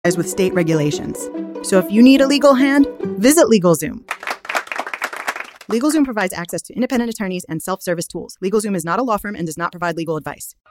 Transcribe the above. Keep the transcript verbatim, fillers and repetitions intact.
with state regulations. So if you need a legal hand, visit LegalZoom. LegalZoom provides access to independent attorneys and self-service tools. LegalZoom is not a law firm and does not provide legal advice.